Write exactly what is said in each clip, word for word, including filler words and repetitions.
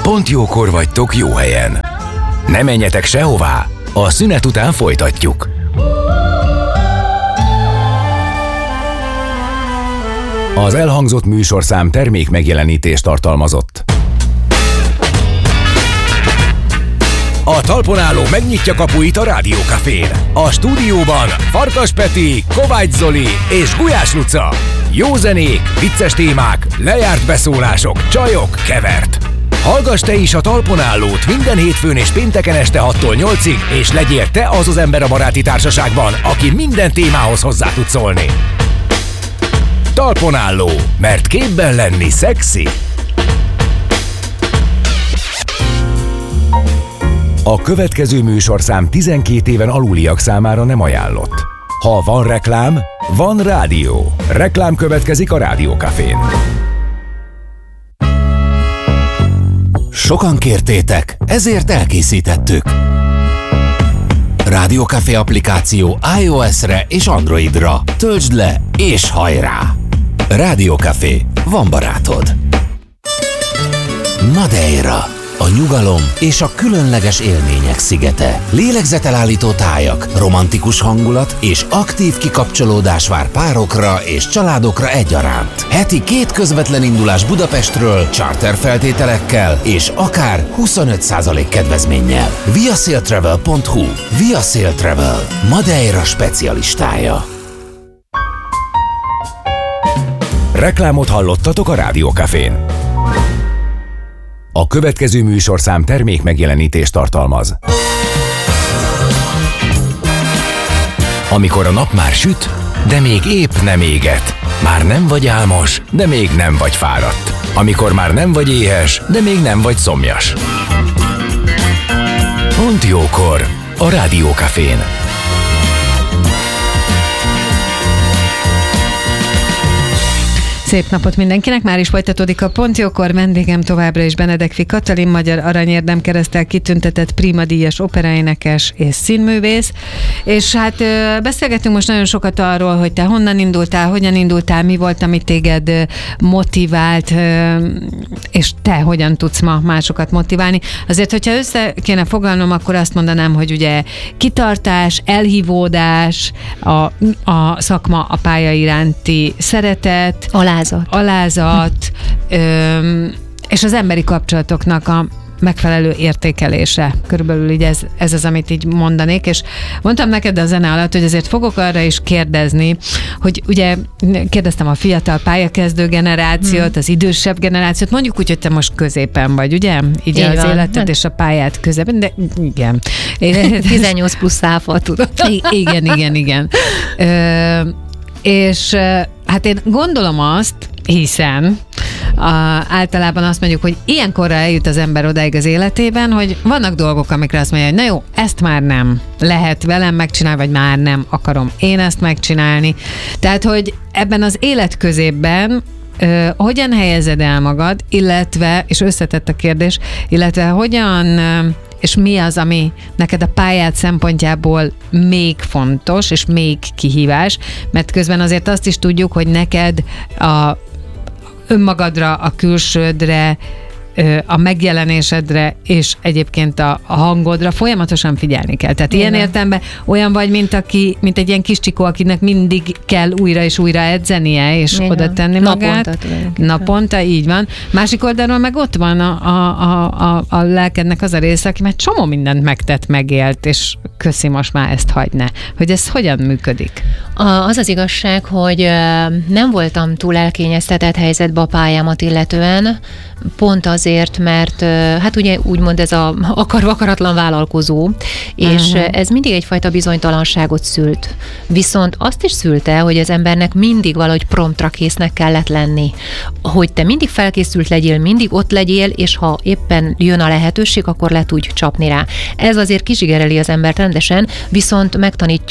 Pont jókor vagytok jó helyen. Ne menjetek sehová, a szünet után folytatjuk. Az elhangzott műsorszám termék megjelenítést tartalmazott. A talpon álló megnyitja kapuit a Rádiókafén. A stúdióban Farkas Peti, Kovács Zoli és Gulyás Luca. Jó zenék, vicces témák, lejárt beszólások, csajok, kevert. Hallgass te is a talpon állót minden hétfőn és pénteken este hattól nyolcig, és legyél te az az ember a baráti társaságban, aki minden témához hozzá tud szólni. Talpon álló, mert képben lenni szexi. A következő műsorszám tizenkét éven aluliak számára nem ajánlott. Ha van reklám, van rádió. Reklám következik a Rádiókafén. Sokan kértétek, ezért elkészítettük. Rádiókafé applikáció iOS-re és Androidra. Töltsd le és hajrá! Rádiókafé, van barátod. Madeira. A nyugalom és a különleges élmények szigete. Lélegzetelállító tájak, romantikus hangulat és aktív kikapcsolódás vár párokra és családokra egyaránt. Heti két közvetlen indulás Budapestről, charter feltételekkel és akár huszonöt százalék kedvezménnyel. viasailtravel pont hu. Viasail Travel, Madeira specialistája. Reklámot hallottatok a Rádiókafén. A következő műsorszám termék megjelenítést tartalmaz. Amikor a nap már süt, de még épp nem éget. Már nem vagy álmos, de még nem vagy fáradt. Amikor már nem vagy éhes, de még nem vagy szomjas. Pont jókor a Rádiókafén. Szép napot mindenkinek, már is folytatódik a Pont jókor, vendégem továbbra is Benedekfi Katalin, magyar aranyérdem kereszttel kitüntetett Prima díjas operaénekes és színművész, és hát beszélgetünk most nagyon sokat arról, hogy te honnan indultál, hogyan indultál, mi volt, ami téged motivált, és te hogyan tudsz ma másokat motiválni. Azért, hogyha össze kéne foglalnom, akkor azt mondanám, hogy ugye kitartás, elhívódás, a, a szakma, a pálya iránti szeretet, alázat, alázat öm, és az emberi kapcsolatoknak a megfelelő értékelése. Körülbelül így ez, ez az, amit így mondanék, és mondtam neked a zene alatt, hogy azért fogok arra is kérdezni, hogy ugye kérdeztem a fiatal pályakezdő generációt, hmm. az idősebb generációt, mondjuk úgy, hogy te most középen vagy, ugye? Így, így az van. Életed és a pályát középen, de igen. tizennyolc plusz száfa, tudod. Igen, igen, igen. Ö, és hát én gondolom azt, hiszen a, általában azt mondjuk, hogy ilyenkorra eljut az ember odáig az életében, hogy vannak dolgok, amikre azt mondja, hogy na jó, ezt már nem lehet velem megcsinálni, vagy már nem akarom én ezt megcsinálni. Tehát, hogy ebben az életközépben ö, hogyan helyezed el magad, illetve, és összetett a kérdés, illetve hogyan... Ö, és mi az, ami neked a pályád szempontjából még fontos, és még kihívás, mert közben azért azt is tudjuk, hogy neked a önmagadra, a külsődre, a megjelenésedre, és egyébként a, a hangodra folyamatosan figyelni kell. Tehát igen. Ilyen értelemben olyan vagy, mint, aki, mint egy ilyen kis csikó, akinek mindig kell újra és újra edzenie, és igen. oda tenni magát. Naponta. Naponta, így van. Másik oldalról meg ott van a, a, a, a, a lelkednek az a része, aki már csomó mindent megtett, megélt, és köszi, most már ezt hagyne. Hogy ez hogyan működik? A, az az igazság, hogy nem voltam túl elkényeztetett helyzetbe a pályámat illetően, pont azért, mert hát ugye úgymond ez a akar-akaratlan vállalkozó, és uh-huh. ez mindig egyfajta bizonytalanságot szült. Viszont azt is szülte, hogy az embernek mindig valahogy promptra késznek kellett lenni. Hogy te mindig felkészült legyél, mindig ott legyél, és ha éppen jön a lehetőség, akkor le tudj csapni rá. Ez azért kizsigereli az embert rendesen, viszont megtanítja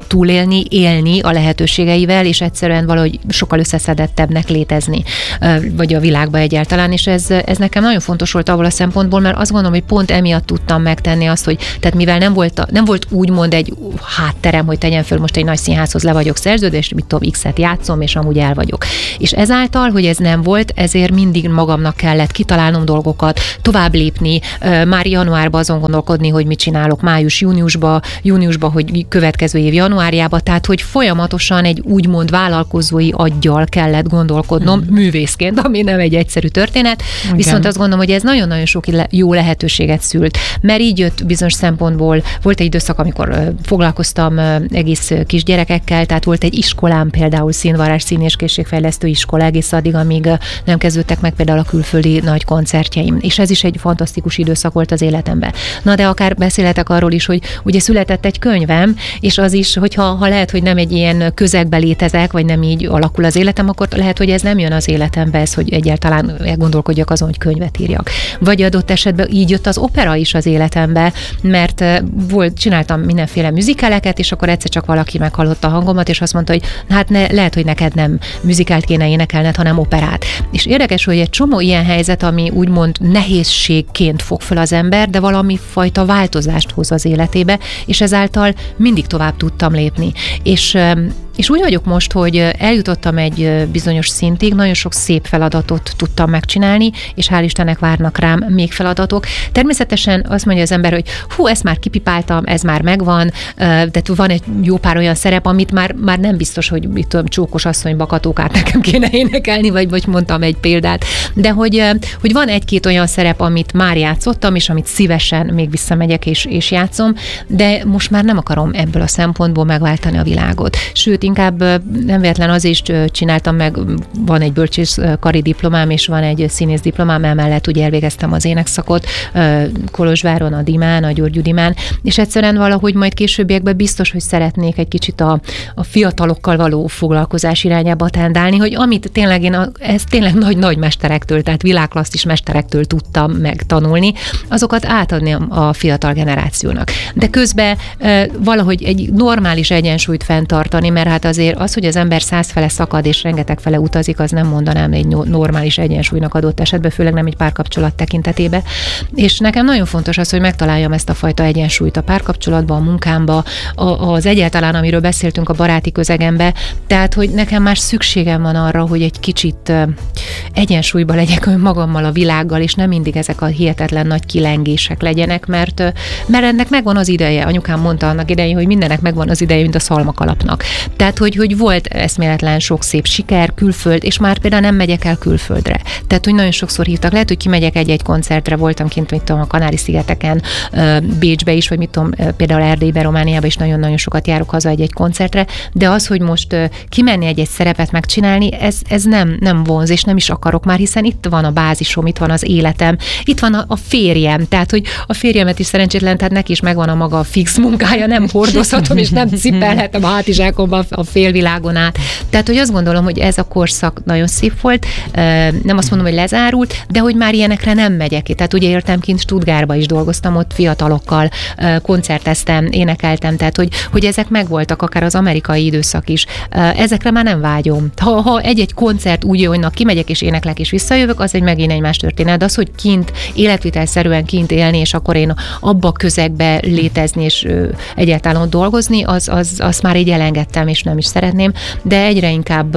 túlélni, élni a lehetőségeivel, és egyszerűen valahogy sokkal összeszedettebbnek létezni, vagy a világba egyáltalán, és ez, ez nekem nagyon fontos volt abból a szempontból, mert azt gondolom, hogy pont emiatt tudtam megtenni azt, hogy tehát mivel nem volt, nem volt úgymond egy hátterem, hogy tegyen föl most egy nagy színházhoz le vagyok szerződve, és mit tudom, X-et játszom, és amúgy el vagyok. És ezáltal, hogy ez nem volt, ezért mindig magamnak kellett kitalálnom dolgokat, tovább lépni, már januárban azon gondolkodni, hogy mit csinálok május, júniusba, júniusba, hogy következő év januárjába, tehát hogy folyamatosan egy úgymond vállalkozói aggyal kellett gondolkodnom, mm. művészként, ami nem egy egyszerű történet, igen. Viszont azt gondolom, hogy ez nagyon-nagyon sok jó lehetőséget szült, mert így jött bizonyos szempontból, volt egy időszak, amikor foglalkoztam egész kisgyerekekkel, tehát volt egy iskolám, például színvarás, szín- és készségfejlesztő iskola egész addig, amíg nem kezdődtek meg például a külföldi nagy koncertjeim, és ez is egy fantasztikus időszak volt az életemben. Na de akár beszélhetek arról is, hogy ugye született egy könyvem, és az is, hogyha ha lehet, hogy nem egy ilyen közegbe létezek, vagy nem így alakul az életem, akkor lehet, hogy ez nem jön az életembe, ez, hogy egyáltalán gondolkodjak azon, hogy könyvet írjak. Vagy adott esetben így jött az opera is az életembe, mert volt, csináltam mindenféle műzikeleket, és akkor egyszer csak valaki meghallotta a hangomat, és azt mondta, hogy hát ne, lehet, hogy neked nem műzikelt kéne énekelned, hanem operát. És érdekes, hogy egy csomó ilyen helyzet, ami úgymond nehézségként fog fel az ember, de valami fajta változást hoz az életébe, és ezáltal mindig tovább tudtam lépni. És És úgy vagyok most, hogy eljutottam egy bizonyos szintig, nagyon sok szép feladatot tudtam megcsinálni, és hál' Istennek várnak rám még feladatok. Természetesen azt mondja az ember, hogy hú, ezt már kipipáltam, ez már megvan, de van egy jó pár olyan szerep, amit már, már nem biztos, hogy mit tudom, Csókos asszony Bakatókát nekem kéne énekelni, vagy, vagy mondtam egy példát. De hogy, hogy van egy-két olyan szerep, amit már játszottam, és amit szívesen még visszamegyek és, és játszom, de most már nem akarom ebből a szempontból megváltani a világot. Sőt, inkább nem véletlen az is csináltam meg, van egy bölcsész kari diplomám, és van egy színész diplomám, emellett ugye elvégeztem az énekszakot Kolozsváron, a Dimán, a Györgyű Dimán, és egyszerűen valahogy majd későbbiekben biztos, hogy szeretnék egy kicsit a, a fiatalokkal való foglalkozás irányába tendálni, hogy amit tényleg én, a, ez tényleg nagy-nagy mesterektől, tehát világklasszis mesterektől tudtam megtanulni, azokat átadni a fiatal generációnak. De közben valahogy egy normális egyensúlyt fenntartani, mert hát azért az, hogy az ember százfele szakad és rengeteg fele utazik, az nem mondanám egy normális egyensúlynak adott esetben, főleg nem egy párkapcsolat tekintetében. És nekem nagyon fontos az, hogy megtaláljam ezt a fajta egyensúlyt a párkapcsolatban, a munkámba, az egyáltalán, amiről beszéltünk a baráti közegembe, tehát, hogy nekem már szükségem van arra, hogy egy kicsit egyensúlyban legyek magammal, a világgal, és nem mindig ezek a hihetetlen nagy kilengések legyenek, mert, mert ennek megvan az ideje. Anyukám mondta annak idején, hogy mindennek megvan az ideje, mint a szalmakalapnak. Tehát, hogy, hogy volt eszméletlen sok szép siker, külföld, és már például nem megyek el külföldre. Tehát, hogy nagyon sokszor hívtak, lehet, hogy kimegyek egy-egy koncertre, voltam kint, mit tudom, a Kanári-szigeteken, Bécsbe is, vagy mit tudom, például Erdélybe, Romániába is nagyon-nagyon sokat járok haza egy-egy koncertre, de az, hogy most kimenni egy-egy szerepet megcsinálni, ez, ez nem, nem vonz, és nem is akarok már, hiszen itt van a bázisom, itt van az életem, itt van a, a férjem, tehát, hogy a férjemet is szerencsétlen, tehát neki is megvan a maga fix munkája, nem hordozhatom, és nem cipelhetem a hátizsákomban a félvilágon át. Tehát, hogy azt gondolom, hogy ez a korszak nagyon szép volt, nem azt mondom, hogy lezárult, de hogy már ilyenekre nem megyek ki. Tehát ugye értem, kint Stuttgartba is dolgoztam, ott fiatalokkal koncerteztem, énekeltem, tehát hogy, hogy ezek megvoltak, akár az amerikai időszak is. Ezekre már nem vágyom. Ha, ha egy-egy koncert úgy jönnek, kimegyek és éneklek és visszajövök, az egy megint egy más történet. De az, hogy kint, életvitelszerűen kint élni, és akkor én abba a közegbe létezni, és egyáltalán ott dolgozni, az, az, az már így elengedtem, és nem is szeretném, de egyre inkább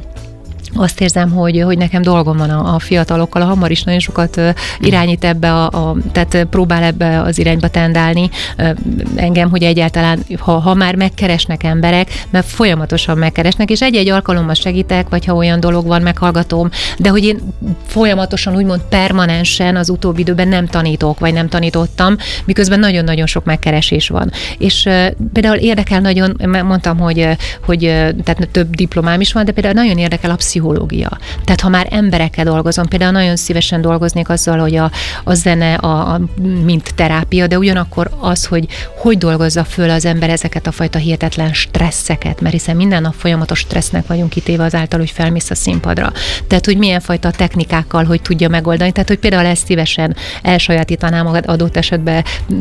azt érzem, hogy, hogy nekem dolgom van a, a fiatalokkal, a Hamar is nagyon sokat uh, irányít ebbe, a, a, tehát próbál ebbe az irányba tendálni uh, engem, hogy egyáltalán, ha, ha már megkeresnek emberek, mert folyamatosan megkeresnek, és egy-egy alkalommal segítek, vagy ha olyan dolog van, meghallgatom, de hogy én folyamatosan, úgymond permanensen az utóbbi időben nem tanítok, vagy nem tanítottam, miközben nagyon-nagyon sok megkeresés van. És uh, például érdekel nagyon, mondtam, hogy, hogy uh, tehát több diplomám is van, de például nagyon érdekel a pszichológia, pszichológia. Tehát ha már emberekkel dolgozom, például nagyon szívesen dolgoznék azzal, hogy a, a zene, a, a, mint terápia, de ugyanakkor az, hogy hogy dolgozza föl az ember ezeket a fajta hihetetlen stresszeket, mert hiszen minden nap folyamatos stressznek vagyunk kitéve azáltal, hogy felmész a színpadra. Tehát, hogy milyen fajta technikákkal, hogy tudja megoldani. Tehát, hogy például ezt szívesen elsajátítanám adott esetben,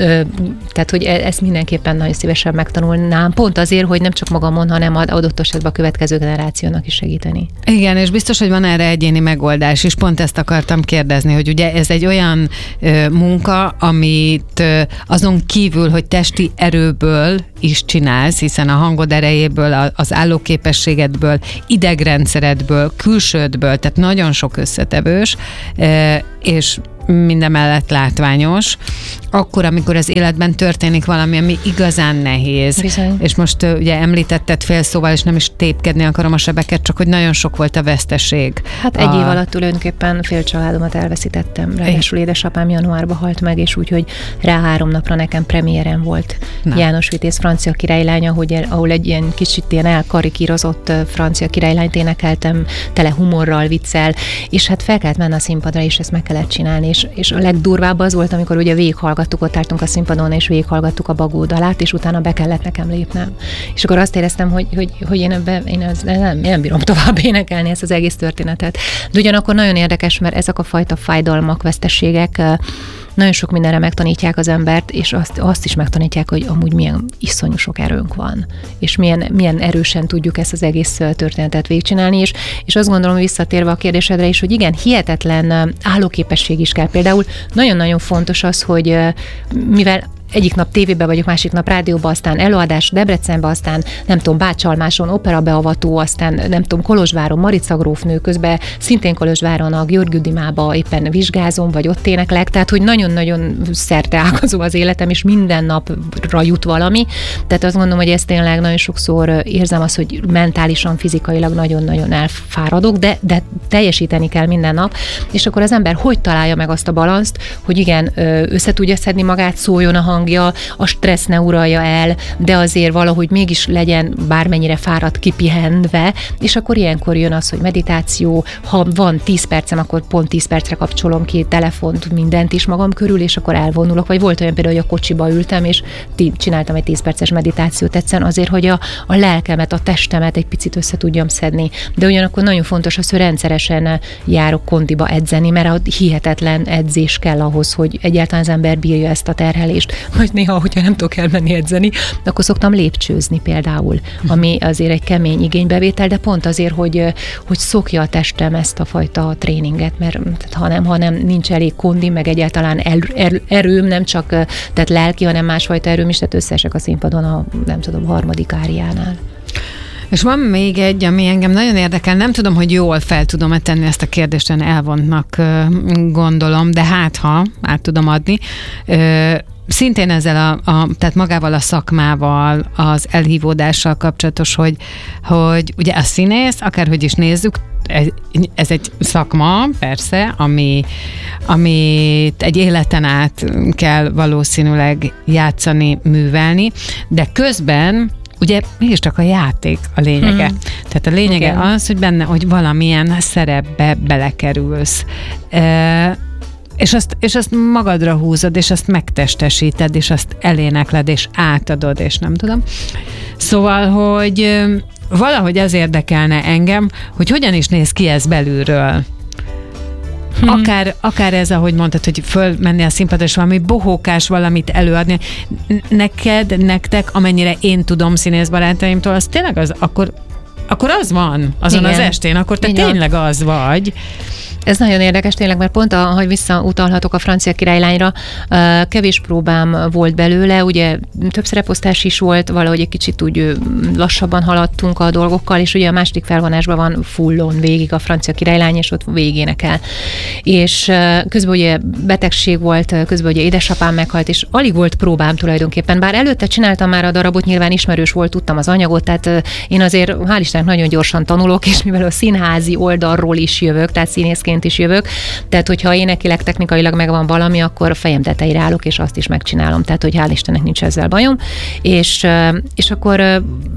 tehát, hogy ezt mindenképpen nagyon szívesen megtanulnám, pont azért, hogy nem csak magamon, hanem adott esetben a következő generációnak is segíteni. Igen, és biztos, hogy van erre egyéni megoldás is. Pont ezt akartam kérdezni, hogy ugye ez egy olyan ö, munka, amit ö, azon kívül, hogy testi erőből is csinálsz, hiszen a hangod erejéből, az állóképességedből, idegrendszeredből, külsődből, tehát nagyon sok összetevős, ö, és mindemellett látványos, akkor, amikor az életben történik valami, ami igazán nehéz. Bizony. És most uh, ugye említetted félszóval, és nem is tépkedni akarom a sebeket, csak hogy nagyon sok volt a veszteség. Hát egy a... év alatt tulajdonképpen fél családomat elveszítettem. Ráadásul édesapám januárban halt meg, és úgyhogy rá három napra nekem premiérem volt. Na. János Vitéz francia királylánya, hogy, ahol egy ilyen kicsit ilyen elkarikírozott francia királylányt énekeltem, tele humorral, viccel, és hát fel kellett menni a színpadra, és ezt meg kellett csinálni. És, és a legdurvább az volt, amikor ugye végighallgattuk, ott álltunk a színpadon, és végighallgattuk a Bagó dalát, és utána be kellett nekem lépnem. És akkor azt éreztem, hogy, hogy, hogy én, ebbe, én ez, nem, nem bírom tovább énekelni ezt az egész történetet. De ugyanakkor nagyon érdekes, mert ezek a fajta fájdalmak, veszteségek nagyon sok mindenre megtanítják az embert, és azt, azt is megtanítják, hogy amúgy milyen iszonyú sok erőnk van, és milyen, milyen erősen tudjuk ezt az egész történetet végigcsinálni, és, és azt gondolom, visszatérve a kérdésedre is, hogy igen, hihetetlen állóképesség is kell. Például nagyon-nagyon fontos az, hogy mivel egyik nap tévében vagyok, másik nap rádióban, aztán előadás Debrecenben, aztán nem tudom, Bácsalmáson, operabeavató, aztán nem tudom, Kolozsváron, Marica grófnő, közben szintén Kolozsváron a Györgüdimába éppen vizsgázom, vagy ott éneklek, tehát hogy nagyon-nagyon szerteágazó az életem, és minden napra jut valami. Tehát azt gondolom, hogy ezt tényleg nagyon sokszor érzem azt, hogy mentálisan, fizikailag nagyon-nagyon elfáradok, de, de teljesíteni kell minden nap, és akkor az ember hogy találja meg azt a balanszt, hogy igen, össze tudja szedni magát, szóljon a hang, a stressz ne uralja el, de azért valahogy mégis legyen bármennyire fáradt, kipihenve, és akkor ilyenkor jön az, hogy meditáció, ha van tíz percem, akkor pont tíz percre kapcsolom ki telefont, mindent is magam körül, és akkor elvonulok, vagy volt olyan például, hogy a kocsiba ültem, és csináltam egy tíz perces meditációt egyszerűen azért, hogy a, a lelkemet, a testemet egy picit össze tudjam szedni. De ugyanakkor nagyon fontos az, hogy rendszeresen járok kondiba edzeni, mert a hihetetlen edzés kell ahhoz, hogy egyáltalán az ember bírja ezt a terhelést. Vagy néha, hogyha nem tudok elmenni edzeni, akkor szoktam lépcsőzni például, ami azért egy kemény igénybevétel, de pont azért, hogy, hogy szokja a testem ezt a fajta tréninget, mert ha nem, ha nem nincs elég kondi, meg egyáltalán er, er, erőm, nem csak tehát lelki, hanem másfajta erőm is, tehát összeesek a színpadon a, nem tudom, harmadik áriánál. És van még egy, ami engem nagyon érdekel, nem tudom, hogy jól fel tudom-e tenni ezt a kérdést, elvontnak gondolom, de hát ha át tudom adni. Szintén ezzel a, a, tehát magával a szakmával, az elhívódással kapcsolatos, hogy, hogy ugye a színész, akárhogy is nézzük, ez, ez egy szakma, persze, ami, amit egy életen át kell valószínűleg játszani, művelni, de közben ugye mégiscsak a játék a lényege. Hmm. Tehát a lényege okay. az, hogy benne, hogy valamilyen szerepbe belekerülsz. E, és azt, és azt magadra húzod, és azt megtestesíted, és azt elénekled, és átadod, és nem tudom. Szóval, hogy valahogy az érdekelne engem, hogy hogyan is néz ki ez belülről. Hmm. Akár, akár ez, ahogy mondtad, hogy fölmenni a színpadra, és valami bohókás valamit előadni. Neked, nektek, amennyire én tudom színészbarátaimtól, az tényleg az, akkor, akkor az van azon igen. az estén, akkor te igen. tényleg az vagy. Ez nagyon érdekes tényleg, mert pont, ahogy visszautalhatok a francia királylányra, kevés próbám volt belőle, ugye több szereposztás is volt, valahogy egy kicsit úgy lassabban haladtunk a dolgokkal, és ugye a második felvonásban van fullon végig a francia királylány, és ott végénekel. És közben ugye betegség volt, közben ugye édesapám meghalt, és alig volt próbám tulajdonképpen, bár előtte csináltam már a darabot, nyilván ismerős volt, tudtam az anyagot, tehát én azért hál' Istennek nagyon gyorsan tanulok, és mivel a színházi oldalról is jövök, tehát színészként is jövök, tehát hogyha énekileg, technikailag megvan valami, akkor a fejem tetejére állok, és azt is megcsinálom, tehát hogy hál' Istennek nincs ezzel bajom, és, és akkor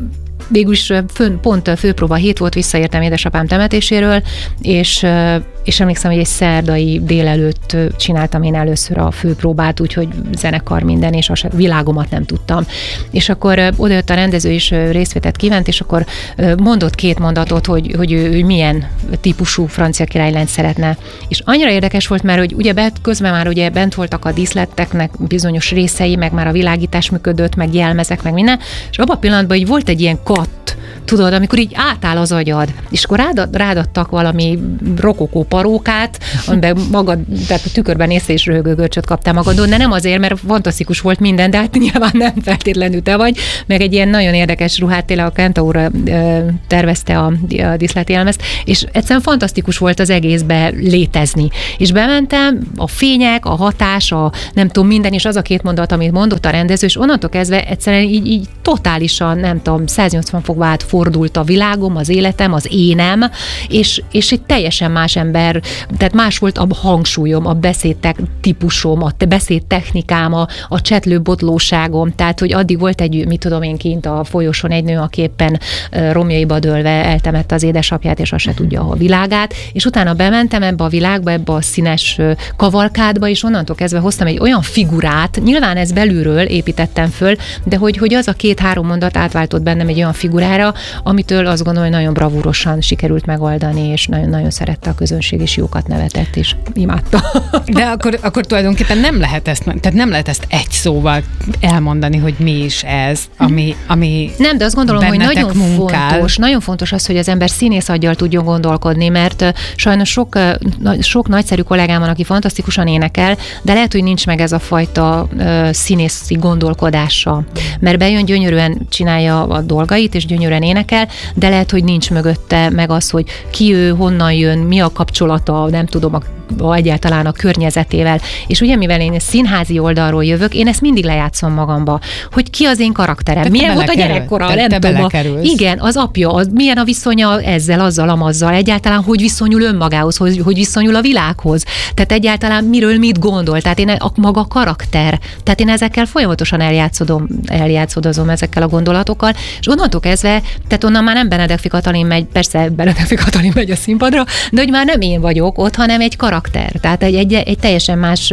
végülis fön, pont főpróba hét volt, visszaértem édesapám temetéséről, és, és emlékszem, hogy egy szerdai délelőtt csináltam én először a főpróbát, úgyhogy zenekar minden, és a világomat nem tudtam. És akkor odajött a rendező is részvételt kívánt, és akkor mondott két mondatot, hogy, hogy ő, ő milyen típusú francia királylányt szeretne. És annyira érdekes volt, mert hogy ugye bent, közben már ugye bent voltak a díszleteknek bizonyos részei, meg már a világítás működött, meg jelmezek, meg minden, és abban a pillanatban így volt egy ilyen katt, tudod, amikor így átáll az agyad, és akkor rád, ráadtak valami rokokó parókát, amiben magad, tehát a tükörben néztél és röhögőgörcsöt kaptál magadon, de nem azért, mert fantasztikus volt minden, de hát nyilván nem feltétlenül te vagy, meg egy ilyen nagyon érdekes ruhát, tényleg a Kentaur tervezte a, a díszleti jelmezt, és egyszerűen fantasztikus volt az egészbe létezni. És bementem, a fények, a hatás, a nem tudom, minden, és az a két mondat, amit mondott a rendező, és onnantól kezdve egyszerűen így, így totálisan, nem tudom, száznyolcvan fokba átfordult a világom, az életem, az énem, és, és egy teljesen más ember, tehát más volt a hangsúlyom, a beszédtek típusom, a beszédtechnikám, a, a csetlőbotlóságom, tehát, hogy addig volt egy, mit tudom én, kint a folyosón egy nő, aki éppen romjaiba dőlve eltemette az édesapját, és azt se tudja a világát, és utána bementem ebbe a világba, ebbe a színes kavalkádba, és onnantól kezdve hoztam egy olyan figurát, nyilván ez belülről építettem föl, de hogy, hogy az a két-három mondat átváltott bennem egy olyan figurára, amitől azt gondolom, hogy nagyon bravúrosan sikerült megoldani, és nagyon-nagyon szerette a közönség, és jókat nevetett, és imádta. De akkor, akkor tulajdonképpen nem lehet ezt, tehát nem lehet ezt egy szóval elmondani, hogy mi is ez, ami, ami nem, de azt gondolom, hogy nagyon munkál. fontos, nagyon fontos az, hogy az ember színész aggyal tudjon gondolkodni, mert sajnos sok, sok nagyszerű kollégám van, aki fantasztikusan énekel, de lehet, hogy nincs meg ez a fajta uh, színészi gondolkodása, mert bejön, gyönyörűen csinálja a dolgait, és gyönyörűen énekel, de lehet, hogy nincs mögötte meg az, hogy ki ő, honnan jön, mi a kapcsolata, nem tudom, a egyáltalán a környezetével. És ugye, mivel én színházi oldalról jövök, én ezt mindig lejátszom magamba, hogy ki az én karakterem, te milyen te volt a gyerekkora, nem te tudom. A, igen, az apja, az, milyen a viszonya ezzel, azzal, amazzal, egyáltalán hogy viszonyul önmagához, hogy, hogy viszonyul a világhoz. Tehát egyáltalán miről mit gondol. Tehát én a maga karakter. Tehát én ezekkel folyamatosan eljátszodom, eljátszodozom ezekkel a gondolatokkal, és onnantól kezdve, tehát onnan már nem Benedek Katalin megy, persze Benedek Katalin megy a színpadra, de hogy már nem én vagyok ott, hanem egy karakter. Tehát egy, egy, egy teljesen más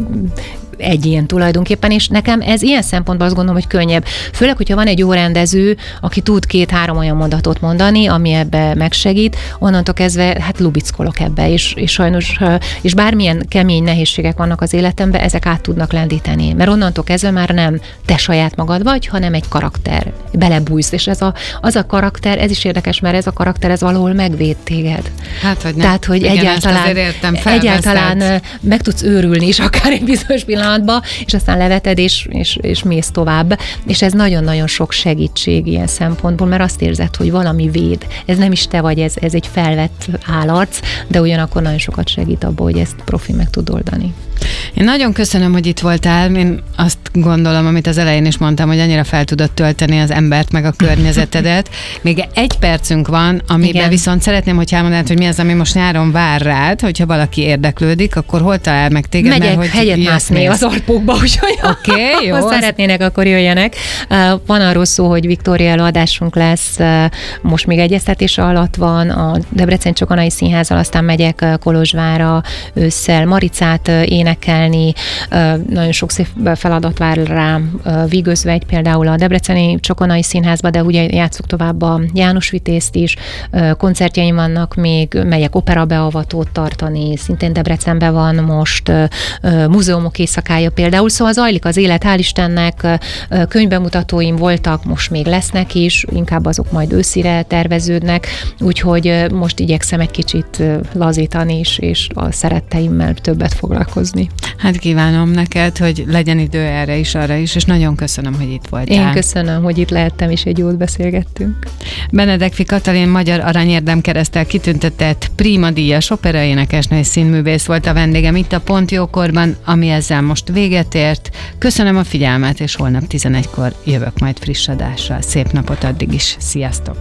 egyén tulajdonképpen, és nekem ez ilyen szempontból azt gondolom, hogy könnyebb. Főleg, hogyha van egy jó rendező, aki tud két-három olyan mondatot mondani, ami ebbe megsegít, onnantól kezdve hát lubickolok ebbe, és, és sajnos, és bármilyen kemény nehézségek vannak az életemben, ezek át tudnak lendíteni. Mert onnantól kezdve már nem te saját magad vagy, hanem egy karakter. Belebújsz, és ez a, az a karakter, ez is érdekes, mert ez a karakter, ez valahol megvéd téged. Hát, hogy nem. Tehát, hogy igen, egyáltalán, értem, egyáltalán meg tudsz őrülni is akár egy bizonyos pillanatban, és aztán leveted, és, és, és mész tovább. És ez nagyon-nagyon sok segítség ilyen szempontból, mert azt érzed, hogy valami véd. Ez nem is te vagy, ez, ez egy felvett állarc, de ugyanakkor nagyon sokat segít abból, hogy ezt profi meg tud oldani. Én nagyon köszönöm, hogy itt voltál. Én azt gondolom, amit az elején is mondtam, hogy annyira fel tudod tölteni az embert, meg a környezetedet. Még egy percünk van, amiben igen. Viszont szeretném, hogy elmondanád, hogy mi az, ami most nyáron vár rád, hogyha valaki érdeklődik, akkor hol talál meg téged? Megyek mert, hogy hegyet mászni az Alpokba, úgyhogy okay, jó, ha szeretnének, akkor jöjjenek. Van arról szó, hogy Viktória előadásunk lesz, most még egyeztetés alatt van, a Debrecen Csokonai Színházzal, aztán megyek Kolozsvárra ősszel Maricát énekelni, nagyon sok szép feladat vár rám, Vigözvegy például a Debreceni Csokonai Színházba, de ugye játsszuk tovább a János Vitézt is, koncertjeim vannak még, megyek operabeavatót tartani, szintén Debrecenben van most, múzeumok éjszakája például, szóval zajlik az élet, hál' Istennek, könyvbemutatóim voltak, most még lesznek is, inkább azok majd őszire terveződnek, úgyhogy most igyekszem egy kicsit lazítani is, és a szeretteimmel többet foglalkozni. Hát kívánom neked, hogy legyen idő erre is, arra is, és nagyon köszönöm, hogy itt voltál. Én köszönöm, hogy itt lehettem, és egy jót beszélgettünk. Benedek Katalin Magyar Aranyérdem kereszttel kitüntetett Prima díjas operaénekesnő és színművész volt a vendégem itt a Pont Jókorban, ami ezzel most véget ért. Köszönöm a figyelmet, és holnap tizenegykor jövök majd friss adással. Szép napot addig is. Sziasztok!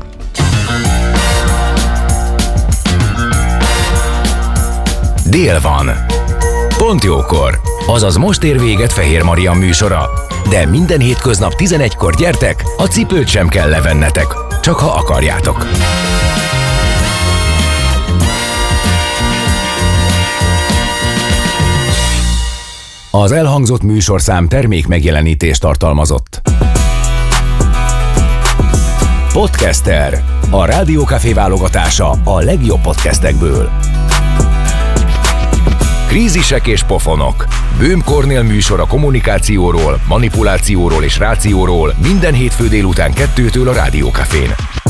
Dél van. Pont jókor. Azaz most ér véget Fehér Marian műsora. De minden hétköznap tizenegykor gyertek, a cipőt sem kell levennetek. csak ha akarjátok. Az elhangzott műsorszám termék megjelenítést tartalmazott. Podcaster, a Rádió Café válogatása a legjobb podcastekből. Krízisek és pofonok. Böhm Kornél műsor a kommunikációról, manipulációról és rációról minden hétfő délután kettőtől a Rádió Cafén.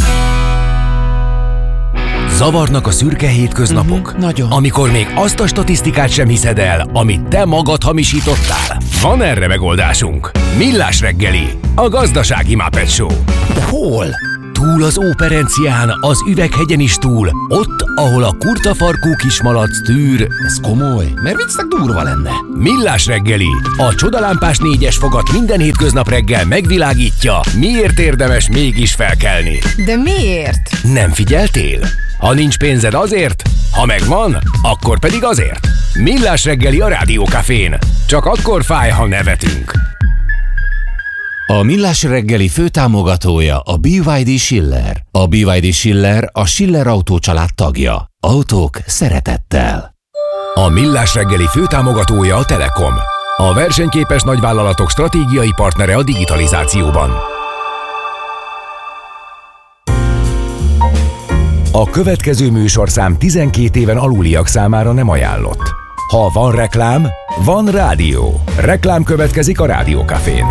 Zavarnak a szürke hétköznapok? Mhm, nagyon. Amikor még azt a statisztikát sem hiszed el, amit te magad hamisítottál? Van erre megoldásunk. Millás reggeli, a gazdasági Muppet Show. De hol? Túl az Óperencián, az Üveghegyen is túl, ott, ahol a kurtafarkú kismalac tűr. Ez komoly, mert viccnek durva lenne. Millás reggeli, a csodalámpás négyes fogat minden hétköznap reggel megvilágítja, miért érdemes mégis felkelni. De miért? Nem figyeltél? Ha nincs pénzed azért, ha megvan, akkor pedig azért. Millás reggeli a Rádió Cafén. Csak akkor fáj, ha nevetünk. A Millás reggeli főtámogatója a bé vé dé Schiller. A bé vé dé Schiller a Schiller Autó család tagja. Autók szeretettel. A Millás reggeli főtámogatója a Telekom. A versenyképes nagyvállalatok stratégiai partnere a digitalizációban. A következő műsorszám tizenkét éven aluliak számára nem ajánlott. Ha van reklám, van rádió. Reklám következik a Rádió Cafén.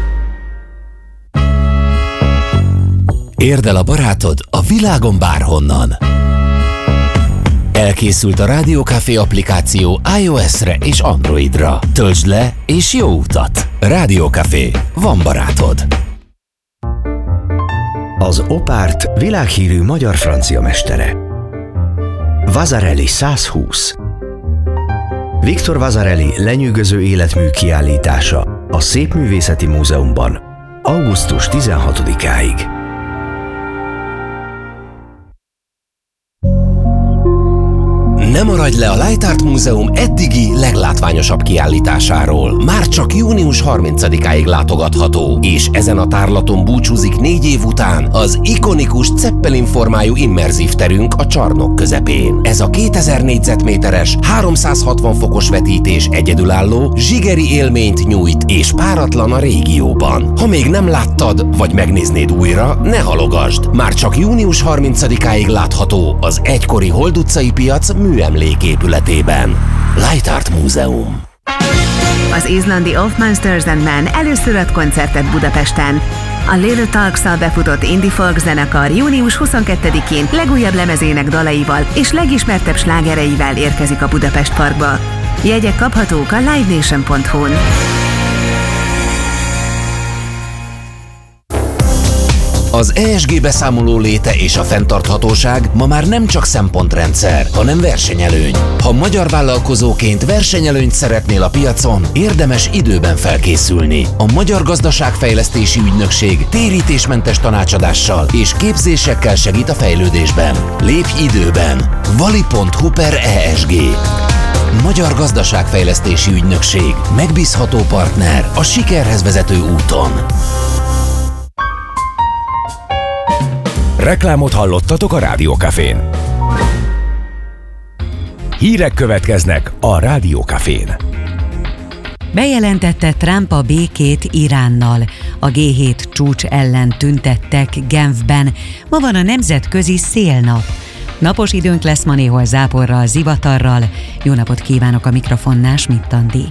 Érd el a barátod a világon bárhonnan. Elkészült a Rádió Café applikáció iOS-re és Androidra. Töltsd le és jó utat! Rádió Café. Van barátod. Az Opárt világhírű magyar-francia mestere. Vasarely száz húsz. Victor Vasarely lenyűgöző életmű kiállítása a Szépművészeti Múzeumban augusztus tizenhatodikáig. Ne maradj le a Light Art Múzeum eddigi leglátványosabb kiállításáról. Már csak június harmincadikáig látogatható, és ezen a tárlaton búcsúzik négy év után az ikonikus Zeppelin formájú immerzív terünk a csarnok közepén. Ez a kétezer négyzetméteres, háromszázhatvan fokos vetítés egyedülálló, zsigeri élményt nyújt, és páratlan a régióban. Ha még nem láttad, vagy megnéznéd újra, ne halogasd! Már csak június harmincadikáig látható az egykori Hold utcai piac műemléképületében. Light Art Múzeum. Az izlandi Of Monsters and Men először ad koncertet Budapesten. A Little Talks-szal befutott indie folk zenekar június huszonkettedikén legújabb lemezének dalaival és legismertebb slágereivel érkezik a Budapest Parkba. Jegyek kaphatók a live nation pont hu-n. Az é es gé beszámoló léte és a fenntarthatóság ma már nem csak szempontrendszer, hanem versenyelőny. Ha magyar vállalkozóként versenyelőnyt szeretnél a piacon, érdemes időben felkészülni. A Magyar Gazdaságfejlesztési Ügynökség térítésmentes tanácsadással és képzésekkel segít a fejlődésben. Lépj időben! vali pont hu per é es gé. Magyar Gazdaságfejlesztési Ügynökség. Megbízható partner a sikerhez vezető úton. Reklámot hallottatok a Rádió Cafén. Hírek következnek a Rádió Cafén. Bejelentette Trump a békét Iránnal. A gé hét csúcs ellen tüntettek Genfben. Ma van a nemzetközi szélnap. Napos időnk lesz ma néhol záporral, zivatarral. Jó napot kívánok, a mikrofonnál Schmidt Andi.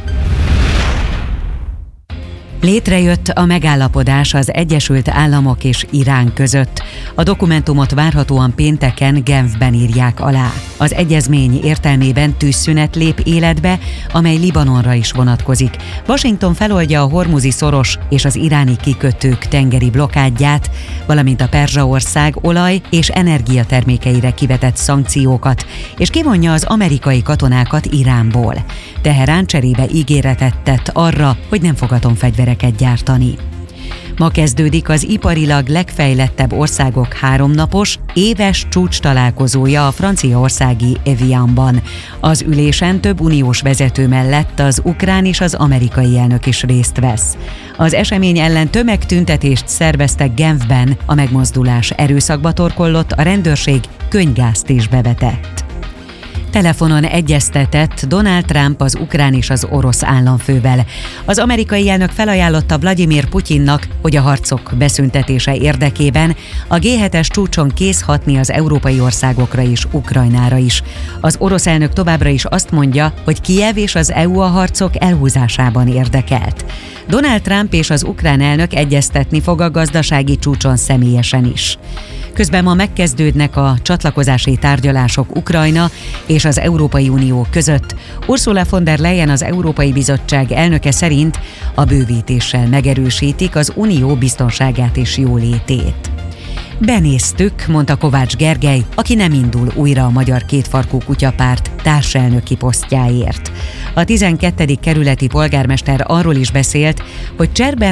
Létrejött a megállapodás az Egyesült Államok és Irán között. A dokumentumot várhatóan pénteken Genfben írják alá. Az egyezmény értelmében tűzszünet lép életbe, amely Libanonra is vonatkozik. Washington feloldja a hormuzi szoros és az iráni kikötők tengeri blokádját, valamint a Perzsaország olaj- és energiatermékeire kivetett szankciókat, és kivonja az amerikai katonákat Iránból. Teherán cserébe ígéretet tett arra, hogy nem fog atomfegyvereket gyártani. Ma kezdődik az iparilag legfejlettebb országok háromnapos, éves csúcs találkozója a franciaországi Evianban. Az ülésen több uniós vezető mellett az ukrán és az amerikai elnök is részt vesz. Az esemény ellen tömegtüntetést szerveztek Genfben, a megmozdulás erőszakba torkollott, a rendőrség könyvgázt is bevetett. Telefonon egyeztetett Donald Trump az ukrán és az orosz államfővel. Az amerikai elnök felajánlotta Vladimir Putyinnak, hogy a harcok beszüntetése érdekében a gé hetes csúcson kész hatni az európai országokra és Ukrajnára is. Az orosz elnök továbbra is azt mondja, hogy Kijev és az é u a harcok elhúzásában érdekelt. Donald Trump és az ukrán elnök egyeztetni fog a gazdasági csúcson személyesen is. Közben ma megkezdődnek a csatlakozási tárgyalások Ukrajna és az Európai Unió között. Ursula von der Leyen, az Európai Bizottság elnöke szerint a bővítéssel megerősítik az unió biztonságát és jólétét. Benéztük, mondta Kovács Gergely, aki nem indul újra a Magyar Kétfarkú Kutyapárt társelnöki posztjáért. A tizenkettedik kerületi polgármester arról is beszélt, hogy cserben